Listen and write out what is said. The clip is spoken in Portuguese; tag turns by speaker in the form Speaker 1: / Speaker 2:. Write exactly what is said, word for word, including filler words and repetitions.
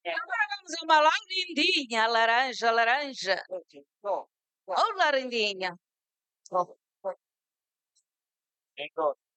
Speaker 1: Agora vamos a uma laurindinha, laranja, laranja. Ou larindinha.